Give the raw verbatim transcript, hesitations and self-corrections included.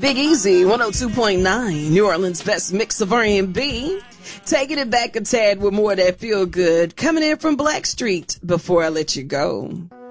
Big Easy, one oh two point nine, New Orleans' best mix of R and B. Taking it back a tad with more of that feel good. Coming in from Blackstreet, Before I Let You Go.